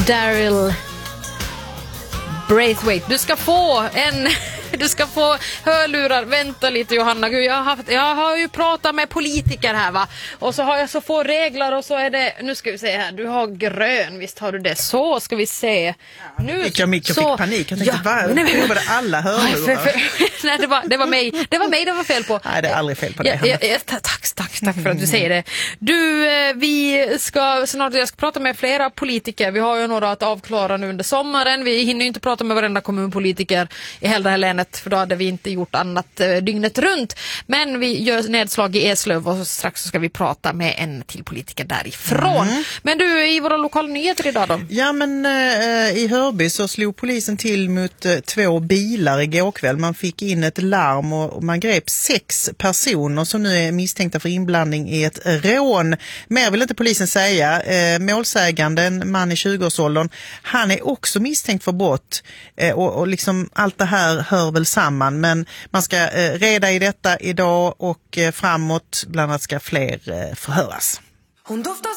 Daryl Braithwaite. Du ska få hörlurar. Vänta lite, Johanna. Gud, jag har ju pratat med politiker här, va? Och så har jag så få regler och så är det... Nu ska vi se här. Du har grön, visst har du det. Så ska vi se. Nu, jag fick panik. Jag tänkte, var det alla hörlurar? Nej, det var mig. Det var fel på. Nej, det är aldrig fel på det. Tack för att du säger det. Du, jag ska prata med flera politiker. Vi har ju några att avklara nu under sommaren. Vi hinner ju inte prata med varenda kommunpolitiker i hela det här länet, för då hade vi inte gjort annat dygnet runt. Men vi gör nedslag i Eslöv och strax så ska vi prata med en till politiker därifrån. Men du, i våra lokala nyheter idag då? Ja, men i Hörby så slog polisen till mot 2 bilar igår kväll. Man fick in ett larm och man grep 6 personer som nu är misstänkta för inblandning i ett rån. Mer vill inte polisen säga. Målsägande, en man i 20-årsåldern, han är också misstänkt för brott. Och liksom allt det här hör väl samman, men man ska reda i detta idag och framåt, bland annat ska fler förhöras. Hon doftar